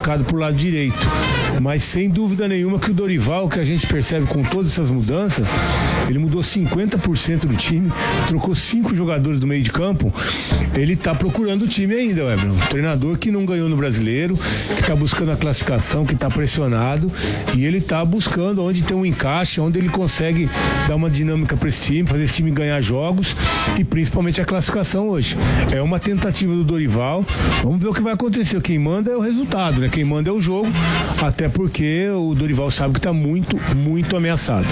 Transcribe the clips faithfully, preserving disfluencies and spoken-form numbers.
colocado pro lado direito. Mas sem dúvida nenhuma que o Dorival, que a gente percebe com todas essas mudanças, ele mudou cinquenta por cento do time, trocou cinco jogadores do meio de campo, ele tá procurando o time ainda, Weber. Um treinador que não ganhou no Brasileiro, que tá buscando a classificação, que tá pressionado, e ele tá buscando onde tem um encaixe, onde ele consegue dar uma dinâmica para esse time, fazer esse time ganhar jogos e principalmente a classificação hoje. É uma tentativa do Dorival, vamos ver o que vai acontecer. Quem manda é o resultado, né? Quem manda é o jogo, até porque o Dorival sabe que tá muito, muito ameaçado.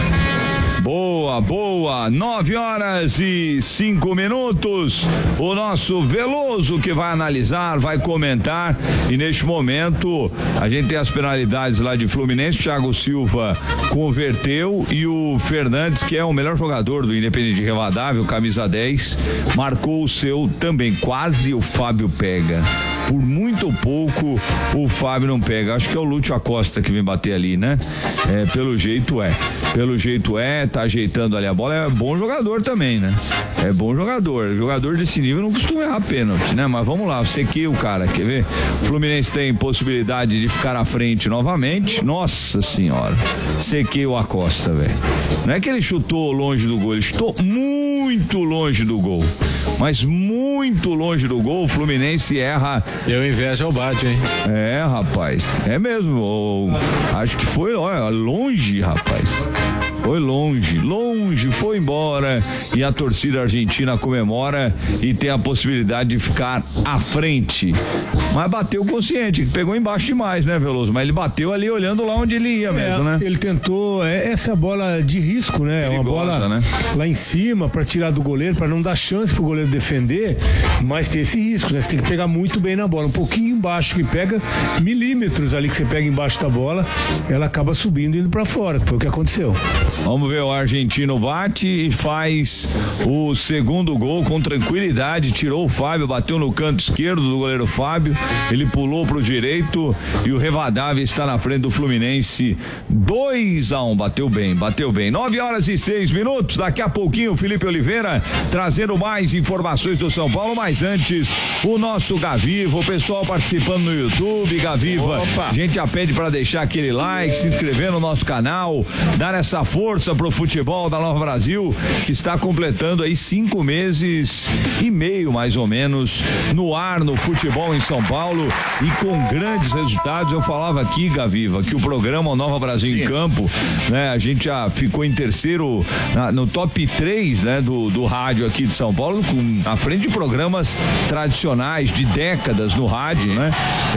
Boa, boa, nove horas e cinco minutos, o nosso Veloso que vai analisar, vai comentar, e neste momento a gente tem as penalidades lá de Fluminense. Thiago Silva converteu e o Fernandes, que é o melhor jogador do Independente Rivadavia, camisa dez, marcou o seu também. Quase o Fábio pega, por muito pouco o Fábio não pega. Acho que é o Lúcio Acosta que vem bater ali, né? É, pelo jeito é, pelo jeito é, tá ajeitando ali a bola. É bom jogador também, né? É bom jogador, jogador desse nível não costuma errar pênalti, né? Mas vamos lá, você que o cara, quer ver? O Fluminense tem possibilidade de ficar à frente novamente. Nossa senhora, sequei o Acosta, velho. Não é que ele chutou longe do gol, ele chutou muito longe do gol, mas muito longe do gol. O Fluminense erra. Deu inveja ao Bádio, hein? É, rapaz, é mesmo. Oh, acho que foi, olha, longe, rapaz. Foi longe, longe, foi embora, e a torcida argentina comemora e tem a possibilidade de ficar à frente. Mas bateu consciente, pegou embaixo demais, né, Veloso? Mas ele bateu ali olhando lá onde ele ia mesmo, é, né? Ele tentou, é, essa bola de risco, né? Perigosa, uma bola, né, lá em cima para tirar do goleiro, para não dar chance pro goleiro defender, mas tem esse risco, né? Você tem que pegar muito bem na bola, um pouquinho embaixo, que pega milímetros ali que você pega embaixo da bola, ela acaba subindo e indo para fora, que foi o que aconteceu. Vamos ver, o argentino bate e faz o segundo gol com tranquilidade, tirou o Fábio, bateu no canto esquerdo do goleiro Fábio, ele pulou pro direito e o Rivadavia está na frente do Fluminense, dois a um, bateu bem, bateu bem. Nove horas e seis minutos, daqui a pouquinho o Felipe Oliveira trazendo mais informações do São Paulo, mas antes o nosso Gaviva, o pessoal participando no YouTube. Gaviva, opa, a gente já pede para deixar aquele like, se inscrever no nosso canal, dar essa força pro futebol da Nova Brasil, que está completando aí cinco meses e meio, mais ou menos, no ar, no futebol em São Paulo, e com grandes resultados. Eu falava aqui, Gaviva, que o programa Nova Brasil Sim. em Campo, né, a gente já ficou em terceiro na, no top três, né, do, do rádio aqui de São Paulo, com, à frente de programas tradicionais de décadas no rádio, né?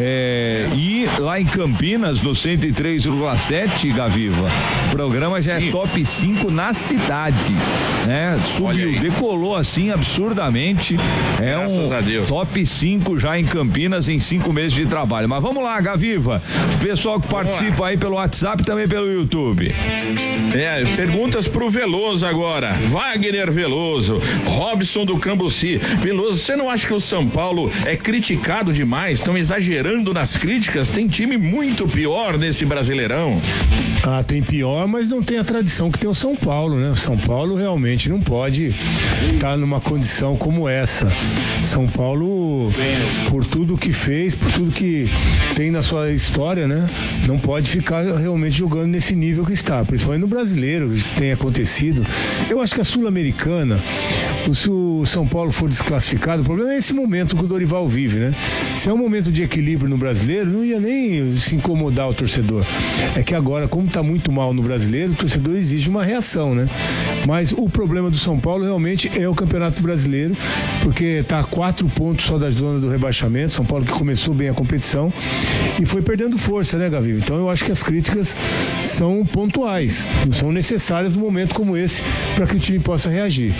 É, e lá em Campinas, no cento e três vírgula sete, Gaviva, o programa já é top cinco na cidade, né? Subiu, decolou assim absurdamente. É Graças um a Deus. top cinco já em Campinas em cinco meses de trabalho. Mas vamos lá, Gaviva, o pessoal que participa aí pelo WhatsApp, também pelo YouTube. É, perguntas pro Veloso agora. Wagner Veloso, Robson do Cambuci. Veloso, você não acha que o São Paulo é criticado demais? Estão exagerando nas críticas? Tem time muito pior nesse Brasileirão. Ah, tem pior, mas não tem a tradição que tem o São Paulo, né? O São Paulo realmente não pode estar numa condição como essa. São Paulo, por tudo que fez, por tudo que tem na sua história, né? Não pode ficar realmente jogando nesse nível que está, principalmente no Brasileiro, que tem acontecido. Eu acho que a Sul-Americana, se o São Paulo for desclassificado, o problema é esse momento que o Dorival vive, né? Se é um momento de equilíbrio no Brasileiro, não ia nem se incomodar o torcedor. É que agora, como está muito mal no Brasileiro, o torcedor exige uma reação, né? Mas o problema do São Paulo realmente é o Campeonato Brasileiro, porque está a quatro pontos só da zona do rebaixamento. São Paulo que começou bem a competição e foi perdendo força, né, Gavi? Então eu acho que as críticas são pontuais, não são necessárias num momento como esse para que o time possa reagir.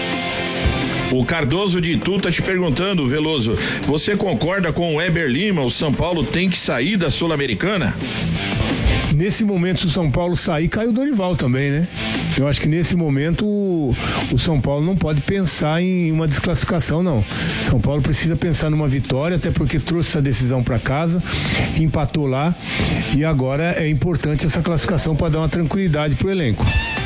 O Cardoso de Itu tá te perguntando, Veloso, você concorda com o Weber Lima? O São Paulo tem que sair da Sul-Americana? Nesse momento, se o São Paulo sair, cai o Dorival também, né? Eu acho que nesse momento o, o São Paulo não pode pensar em uma desclassificação, não. São Paulo precisa pensar numa vitória, até porque trouxe essa decisão para casa, empatou lá, e agora é importante essa classificação para dar uma tranquilidade pro elenco.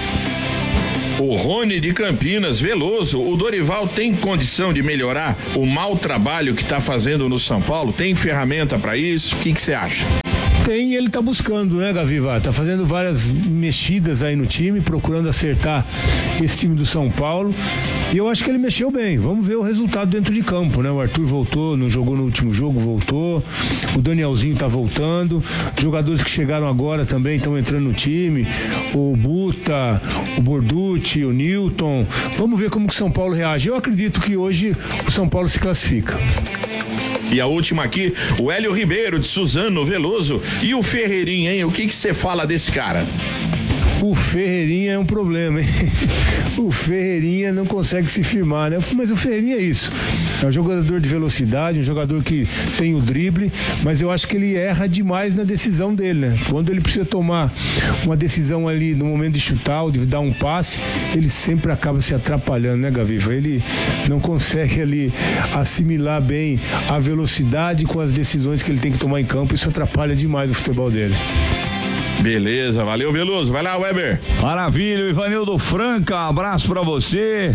O Rony de Campinas, Veloso, o Dorival tem condição de melhorar o mau trabalho que está fazendo no São Paulo? Tem ferramenta para isso? O que que você acha? Tem, ele tá buscando, né, Gaviva? Tá fazendo várias mexidas aí no time, procurando acertar esse time do São Paulo. E eu acho que ele mexeu bem. Vamos ver o resultado dentro de campo, né? O Arthur voltou, não jogou no último jogo, voltou. O Danielzinho tá voltando. Jogadores que chegaram agora também estão entrando no time. O Buta, o Borducci, o Newton. Vamos ver como que o São Paulo reage. Eu acredito que hoje o São Paulo se classifica. E a última aqui, o Hélio Ribeiro, de Suzano, Veloso. E o Ferreirinha, hein? O que que você fala desse cara? O Ferreirinha é um problema, hein? O Ferreirinha não consegue se firmar, né? Mas o Ferreirinha é isso. É um jogador de velocidade, um jogador que tem o drible, mas eu acho que ele erra demais na decisão dele, né? Quando ele precisa tomar uma decisão ali no momento de chutar ou de dar um passe, ele sempre acaba se atrapalhando, né, Gaviva? Ele não consegue ali assimilar bem a velocidade com as decisões que ele tem que tomar em campo. Isso atrapalha demais o futebol dele. Beleza, valeu, Veloso. Vai lá, Weber. Maravilha, Ivanildo Franca, abraço pra você.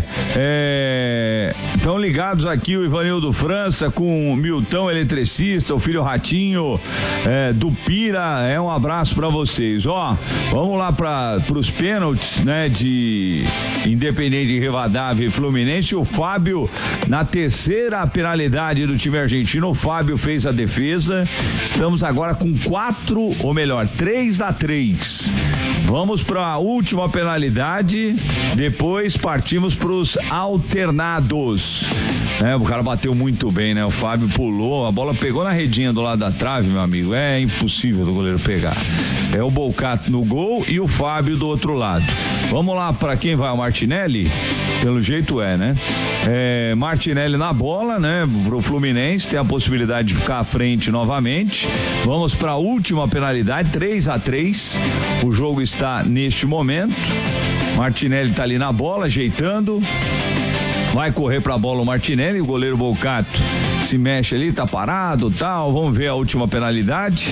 Estão é... ligados aqui o Ivanildo França com o Milton Eletricista, o filho Ratinho é, do Pira. É um abraço pra vocês. Ó, vamos lá para os pênaltis, né, de Independente Rivadavia e Fluminense. O Fábio, na terceira penalidade do time argentino, o Fábio fez a defesa. Estamos agora com quatro, ou melhor, três a três. Vamos para a última penalidade, depois partimos para os alternados. É, o cara bateu muito bem, né? O Fábio pulou, a bola pegou na redinha do lado da trave, meu amigo. É impossível do goleiro pegar. É o Bolcato no gol e o Fábio do outro lado. Vamos lá, para quem vai? O Martinelli? Pelo jeito é, né? É, Martinelli na bola, né? Pro Fluminense, tem a possibilidade de ficar à frente novamente. Vamos para a última penalidade, três a três. O jogo está neste momento. Martinelli tá ali na bola, ajeitando. Vai correr pra bola o Martinelli, o goleiro Bolcato se mexe ali, tá parado, tal. Vamos ver a última penalidade.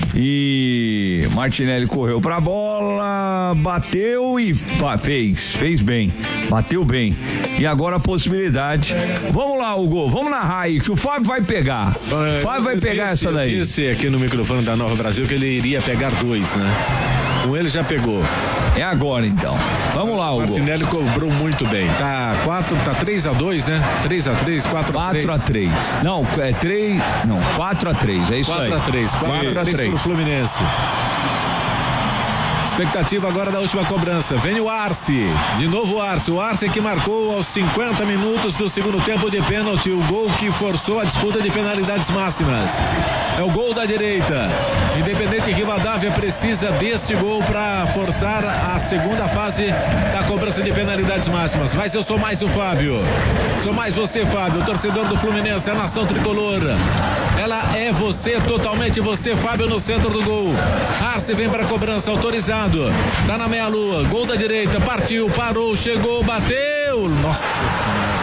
E Martinelli correu pra bola, bateu e pá, fez, fez bem, bateu bem. E agora a possibilidade. Vamos lá, Hugo, vamos narrar aí, que o Fábio vai pegar. O Fábio vai pegar disse, essa daí. Eu disse aqui no microfone da Nova Brasil que ele iria pegar dois, né? Um ele já pegou. É agora então. Vamos lá, Hugo. Martinelli cobrou muito bem. Tá quatro, tá três a dois, né? três a três, quatro a três. quatro a três. Não, é três, não, quatro a três, é isso aí. quatro a três, quatro a três pro Fluminense. Expectativa agora da última cobrança. Vem o Arce. De novo o Arce. O Arce que marcou aos cinquenta minutos do segundo tempo de pênalti. O gol que forçou a disputa de penalidades máximas. É o gol da direita. Independente Rivadavia precisa deste gol para forçar a segunda fase da cobrança de penalidades máximas. Mas eu sou mais o Fábio. Sou mais você, Fábio. O torcedor do Fluminense, a nação tricolor. Ela é você, totalmente você, Fábio, no centro do gol. Arce vem para a cobrança, autorizado. Tá na meia-lua, gol da direita, partiu, parou, chegou, bateu. Nossa Senhora.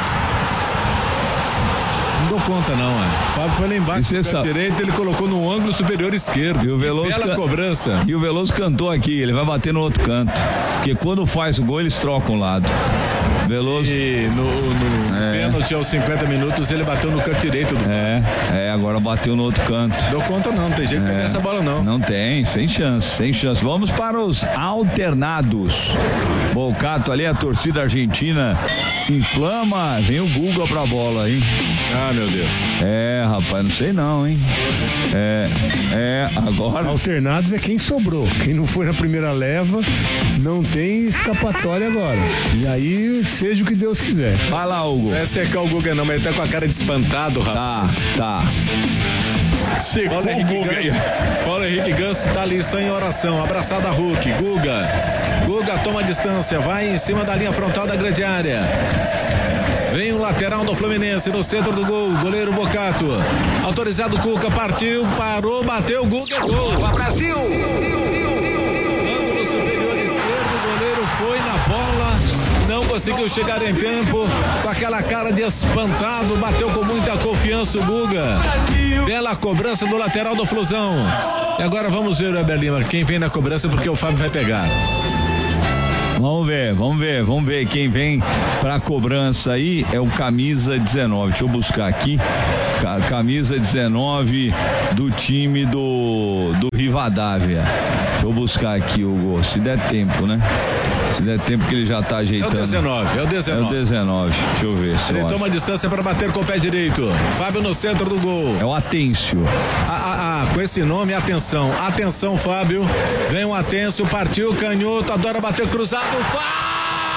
Não dou conta, não, é. O Fábio foi lá embaixo da direita, ele colocou no ângulo superior esquerdo. E o Veloso bela can... cobrança. E o Veloso cantou aqui, ele vai bater no outro canto. Porque quando faz o gol, eles trocam o lado. Veloso. E no, no é. pênalti aos cinquenta minutos, ele bateu no canto direito do É, é, agora bateu no outro canto. Dou conta não, não tem jeito de é. pegar essa bola não. Não tem, sem chance, sem chance. Vamos para os alternados. Bolcato ali, a torcida argentina se inflama, vem o Guga pra bola, hein? Ah, meu Deus. É, rapaz, não sei não, hein? É, é, agora... Alternados é quem sobrou. Quem não foi na primeira leva, não tem escapatória agora. E aí, seja o que Deus quiser. Vai lá, Hugo. Não é secar o Guga não, mas ele tá com a cara de espantado, rapaz. Tá, tá. Secou Paulo Henrique Ganso. Paulo Henrique Ganso tá ali só em oração, abraçado a Hulk. Guga. Guga toma distância, vai em cima da linha frontal da grande área. Vem o lateral do Fluminense no centro do gol, goleiro Bolcato. Autorizado Cuca, partiu, parou, bateu, Guga, gol. Brasil! Ângulo superior esquerdo, o goleiro foi na bola, não conseguiu chegar em tempo, com aquela cara de espantado, bateu com muita confiança o Guga. Bela cobrança do lateral do Flusão. E agora vamos ver o Weber Lima, quem vem na cobrança, porque o Fábio vai pegar. Vamos ver, vamos ver, vamos ver quem vem pra cobrança aí é o camisa dezenove. Deixa eu buscar aqui. Camisa dezenove do time do, do Rio. Rivadavia. Deixa eu buscar aqui o gol, se der tempo, né? Se der tempo que ele já tá ajeitando. É o dezenove, é o dezenove. É o dezenove, deixa eu ver. Se ele toma acho. distância para bater com o pé direito. Fábio no centro do gol. É o Atêncio. Ah, ah, ah, com esse nome, atenção. Atenção, Fábio. Vem um Atêncio, partiu, canhoto, adora bater cruzado. Fábio!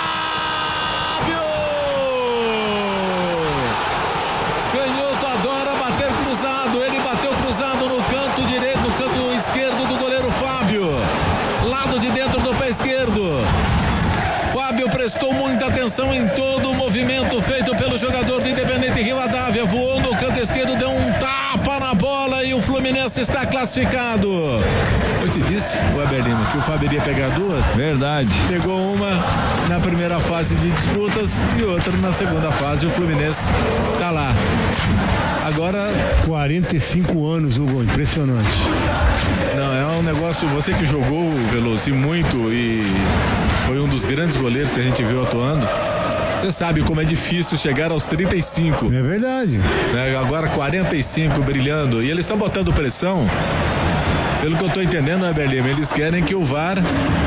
Canhoto adora bater cruzado. Ele bateu cruzado no canto direito, no canto esquerdo do goleiro Fábio. Lado de dentro do pé esquerdo. Fábio prestou muita atenção em todo o movimento feito pelo jogador do Independente Rivadavia. Voou no canto esquerdo, deu um tapa na bola e o Fluminense está classificado. Eu te disse, Weber Lima, que o Fábio iria pegar duas. Verdade. Pegou uma na primeira fase de disputas e outra na segunda fase. O Fluminense tá lá. Agora... quarenta e cinco anos, Hugo, impressionante. Não, é um negócio, você que jogou, Veloso, e muito, e foi um dos grandes goleiros que a gente viu atuando, você sabe como é difícil chegar aos trinta e cinco. É verdade. Né? Agora quarenta e cinco brilhando, e eles estão botando pressão, pelo que eu estou entendendo, Weber Lima, eles querem que o V A R...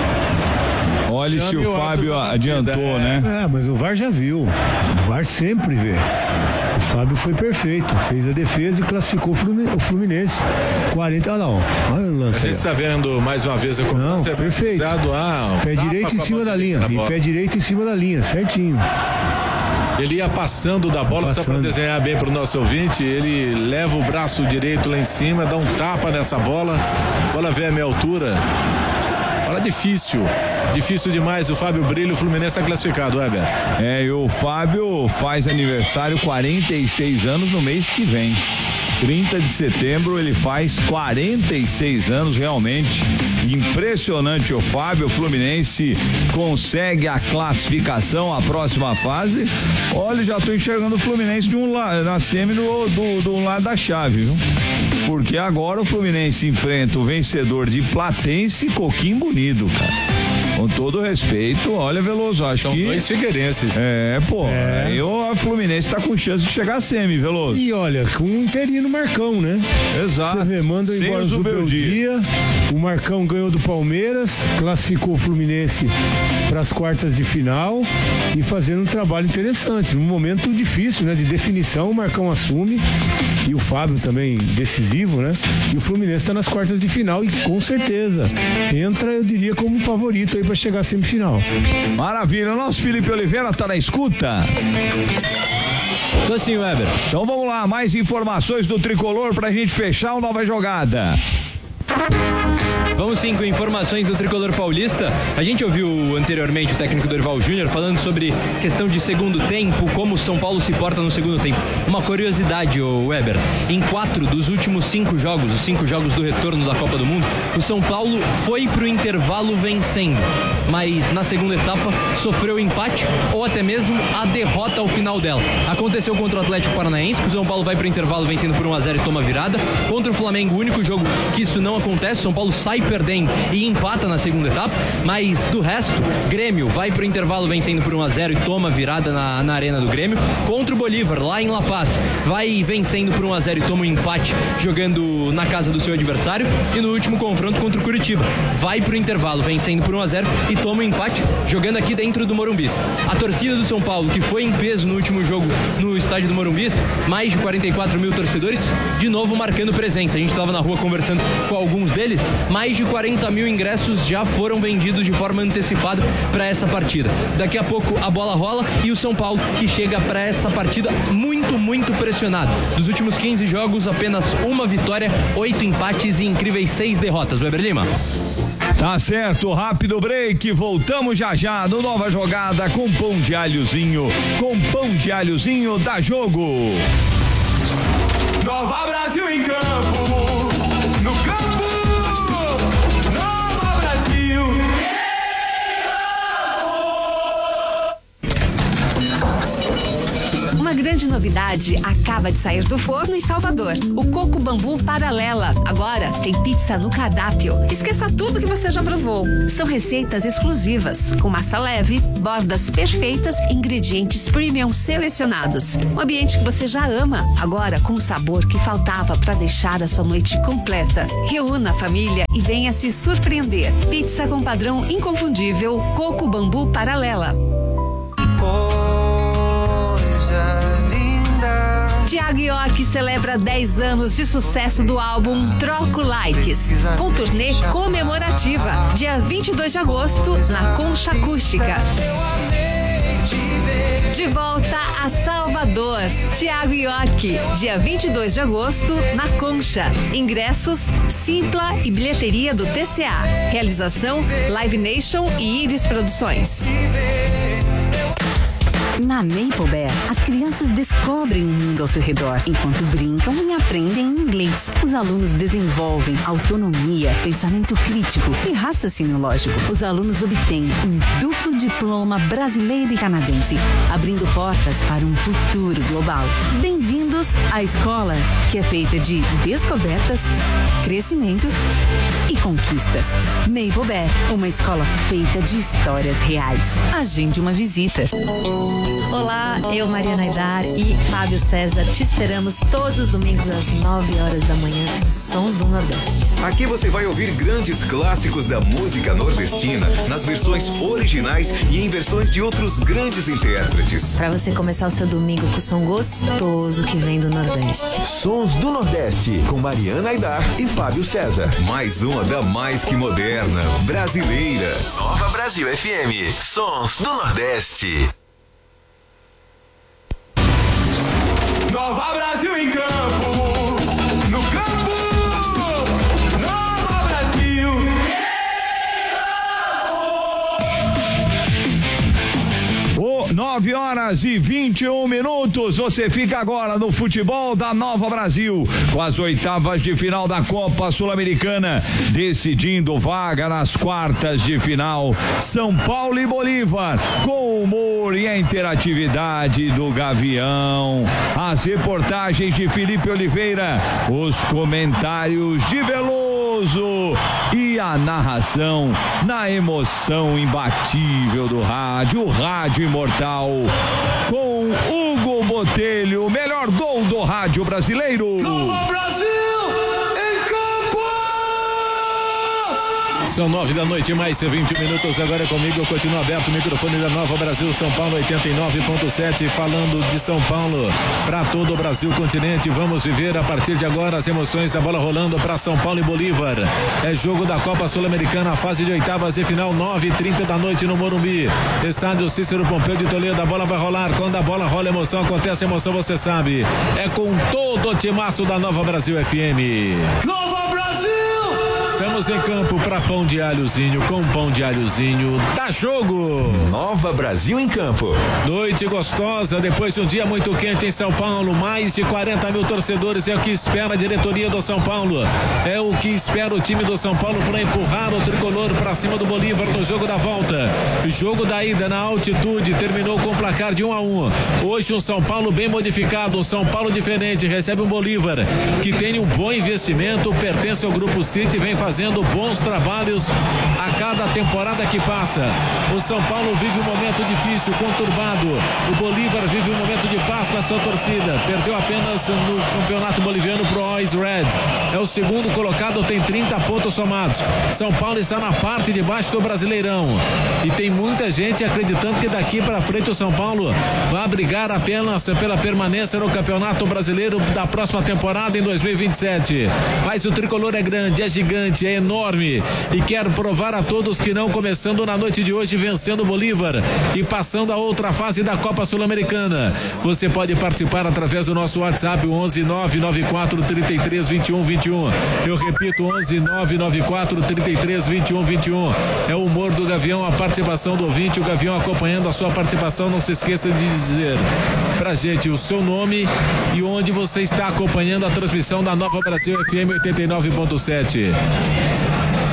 Olha se o Fábio adiantou, né? É, mas o V A R já viu. O V A R sempre vê. O Fábio foi perfeito, fez a defesa e classificou o Fluminense. quarenta, olha lá, ó. Olha o lance. A gente está vendo mais uma vez a cobrança. Não, perfeito. Ah, pé direito em cima da linha. E pé direito em cima da linha, certinho. Ele ia passando da bola, passando. Só para desenhar bem para o nosso ouvinte, ele leva o braço direito lá em cima, dá um tapa nessa bola, a bola vem à minha altura. Bola difícil. Difícil demais, o Fábio brilha, o Fluminense está classificado, Weber. É, e o Fábio faz aniversário quarenta e seis anos no mês que vem. trinta de setembro ele faz quarenta e seis anos, realmente impressionante o Fábio. O Fluminense consegue a classificação, a próxima fase. Olha, já estou enxergando o Fluminense de um lado, na semi do, do, do lado da chave, viu? Porque agora o Fluminense enfrenta o vencedor de Platense e Coquimbo Unido, cara. Com todo respeito, olha, Veloso, acho São que... São dois figueirenses. É, pô, é. Eu, a Fluminense tá com chance de chegar a semi, Veloso. E olha, com um interino Marcão, né? Exato. Você vê, manda embora o Zubeldia. O Marcão ganhou do Palmeiras, classificou o Fluminense para as quartas de final e fazendo um trabalho interessante. Num momento difícil, né? De definição, o Marcão assume e o Fábio também decisivo, né? E o Fluminense está nas quartas de final e com certeza entra, eu diria, como favorito aí para chegar à semifinal. Maravilha, o nosso Felipe Oliveira tá na escuta. Tô sim, Weber. Então vamos lá, mais informações do Tricolor pra gente fechar o Nova Jogada. Vamos sim com informações do Tricolor Paulista. A gente ouviu anteriormente o técnico Dorival Júnior falando sobre questão de segundo tempo, como o São Paulo se porta no segundo tempo. Uma curiosidade, ô Weber, em quatro dos últimos cinco jogos, os cinco jogos do retorno da Copa do Mundo, o São Paulo foi pro intervalo vencendo, mas na segunda etapa sofreu empate ou até mesmo a derrota ao final dela. Aconteceu contra o Atlético Paranaense, que o São Paulo vai pro intervalo vencendo por um a zero e toma virada. Contra o Flamengo, o único jogo que isso não acontece, São Paulo sai perdendo e empata na segunda etapa, mas do resto, Grêmio vai pro intervalo vencendo por um a zero e toma virada na, na arena do Grêmio. Contra o Bolívar, lá em La Paz, vai vencendo por um a zero e toma um empate jogando na casa do seu adversário. E no último confronto contra o Curitiba, vai pro intervalo vencendo por um a zero e toma um empate jogando aqui dentro do Morumbis. A torcida do São Paulo, que foi em peso no último jogo no estádio do Morumbis, mais de quarenta e quatro mil torcedores, de novo marcando presença. A gente estava na rua conversando com alguns deles, mais de quarenta mil ingressos já foram vendidos de forma antecipada para essa partida. Daqui a pouco a bola rola e o São Paulo que chega para essa partida muito, muito pressionado. Dos últimos quinze jogos, apenas uma vitória, oito empates e incríveis seis derrotas. Weber Lima. Tá certo, rápido break, voltamos já já no Nova Jogada com pão de alhozinho, com pão de alhozinho da Jogo. Nova Brasil em campo, no campo, Nova Brasil. Uma grande novidade acaba de sair do forno em Salvador. O Coco Bambu Paralela. Agora tem pizza no cardápio. Esqueça tudo que você já provou. São receitas exclusivas, com massa leve, bordas perfeitas, ingredientes premium selecionados. Um ambiente que você já ama, agora com o sabor que faltava para deixar a sua noite completa. Reúna a família e venha se surpreender. Pizza com padrão inconfundível, Coco Bambu Paralela. Thiago York celebra dez anos de sucesso do álbum Troco Likes, com turnê comemorativa, dia vinte e dois de agosto, na Concha Acústica. De volta a Salvador, Thiago York, dia vinte e dois de agosto, na Concha. Ingressos, Simpla e bilheteria do T C A. Realização, Live Nation e Iris Produções. Na Maple Bear, as crianças descobrem o mundo ao seu redor, enquanto brincam e aprendem inglês. Os alunos desenvolvem autonomia, pensamento crítico e raciocínio lógico. Os alunos obtêm um duplo diploma brasileiro e canadense, abrindo portas para um futuro global. Bem-vindos à escola, que é feita de descobertas, crescimento e conquistas. Maple Bear, uma escola feita de histórias reais. Agende uma visita. Olá, eu, Mariana Aidar e Fábio César, te esperamos todos os domingos às nove horas da manhã, Sons do Nordeste. Aqui você vai ouvir grandes clássicos da música nordestina, nas versões originais e em versões de outros grandes intérpretes. Para você começar o seu domingo com o som gostoso que vem do Nordeste. Sons do Nordeste, com Mariana Aidar e Fábio César. Mais uma da mais que moderna, brasileira. Nova Brasil F M, Sons do Nordeste. Nova Brasil em campo, no campo, Nova Brasil. Oh, nove horas e vinte e um minutos. Você fica agora no futebol da Nova Brasil, com as oitavas de final da Copa Sul-Americana, decidindo vaga nas quartas de final. São Paulo e Bolívar, com o humor e a interatividade do Gavião, as reportagens de Felipe Oliveira, os comentários de Veloso e a narração na emoção imbatível do rádio, o rádio imortal, com Hugo Botelho, o melhor gol do rádio brasileiro. Nova Brasil em campo! São nove da noite, mais vinte minutos. Agora comigo, continua aberto o microfone da Nova Brasil, São Paulo oitenta e nove ponto sete, falando de São Paulo para todo o Brasil continente. Vamos viver a partir de agora as emoções da bola rolando para São Paulo e Bolívar. É jogo da Copa Sul-Americana, fase de oitavas e final, nove e trinta da noite no Morumbi, estádio Cícero Pompeu de Toledo. A bola vai rolar, quando a bola rola, emoção acontece, emoção você sabe. É com todo o timaço da Nova Brasil F M. Nova Brasil! Estamos em campo para pão de alhozinho, com pão de alhozinho, dá jogo! Nova Brasil em campo. Noite gostosa, depois de um dia muito quente em São Paulo, mais de quarenta mil torcedores, é o que espera a diretoria do São Paulo, é o que espera o time do São Paulo para empurrar o tricolor para cima do Bolívar no jogo da volta. Jogo da ida na altitude, terminou com o placar de um a um. Hoje um São Paulo bem modificado, um São Paulo diferente, recebe um Bolívar que tem um bom investimento, pertence ao Grupo City, vem fazendo bons trabalhos a cada temporada que passa. O São Paulo vive um momento difícil, conturbado. O Bolívar vive um momento de paz na sua torcida. Perdeu apenas no Campeonato Boliviano pro Always Red. É o segundo colocado, tem trinta pontos somados. São Paulo está na parte de baixo do Brasileirão. E tem muita gente acreditando que daqui para frente o São Paulo vai brigar apenas pela permanência no Campeonato Brasileiro da próxima temporada em dois mil e vinte e sete. Mas o tricolor é grande, é gigante, é enorme e quer provar a todos que não, começando na noite de hoje vencendo o Bolívar e passando a outra fase da Copa Sul-Americana. Você pode participar através do nosso WhatsApp, o onze nove nove quatro três três dois um dois um. Eu repito, onze nove nove quatro três três dois um dois um. É o humor do Gavião, a participação do ouvinte, o Gavião acompanhando a sua participação. Não se esqueça de dizer pra gente o seu nome e onde você está acompanhando a transmissão da Nova Brasil F M oitenta e nove ponto sete.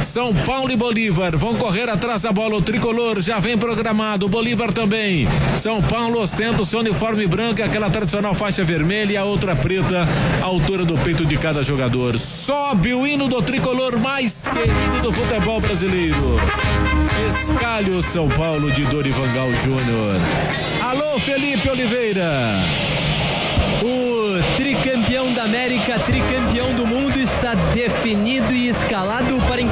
São Paulo e Bolívar vão correr atrás da bola. O tricolor já vem programado, o Bolívar também. São Paulo ostenta o seu uniforme branco, aquela tradicional faixa vermelha e a outra preta, à altura do peito de cada jogador. Sobe o hino do tricolor mais querido do futebol brasileiro. Escalho São Paulo de Dorival Júnior. Alô, Felipe Oliveira. O tricampeão da América, tricampeão do mundo, está definido e escalado para